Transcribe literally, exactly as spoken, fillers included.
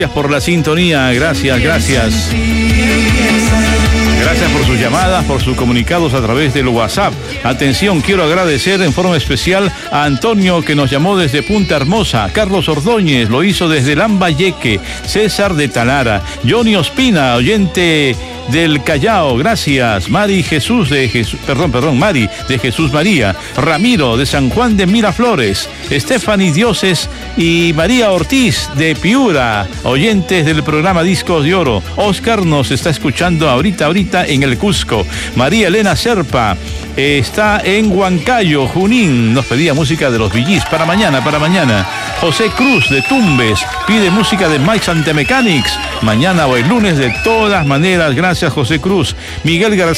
Gracias por la sintonía, gracias, gracias. Gracias por sus llamadas, por sus comunicados a través del WhatsApp. Atención, quiero agradecer en forma especial a Antonio, que nos llamó desde Punta Hermosa, Carlos Ordóñez lo hizo desde Lambayeque, César de Talara, Johnny Ospina, oyente del Callao, gracias. Mari Jesús de Jesús, perdón, perdón, Mari de Jesús María, Ramiro de San Juan de Miraflores, Stephanie Dioses y María Ortiz de Piura, oyentes del programa Discos de Oro. Oscar nos está escuchando ahorita, ahorita en el Cusco. María Elena Serpa eh, está en Huancayo, Junín, nos pedía música de los Billys para mañana, para mañana. José Cruz de Tumbes pide música de Mike Sante Mechanics, mañana o el lunes de todas maneras. Gracias, José Cruz. Miguel García